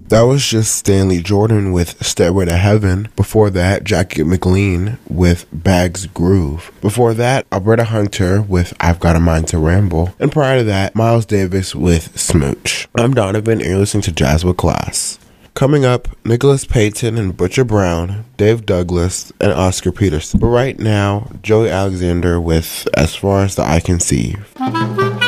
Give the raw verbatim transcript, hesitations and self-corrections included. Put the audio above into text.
That was just Stanley Jordan with Stairway to Heaven. Before that, Jackie McLean with Bags Groove. Before that, Alberta Hunter with I've Got a Mind to Ramble. And prior to that, Miles Davis with Smooch. I'm Donovan, and you're listening to Jazz with Class. Coming up, Nicholas Payton and Butcher Brown, Dave Douglas, and Oscar Peterson. But right now, Joey Alexander with As Far as the Eye Can See.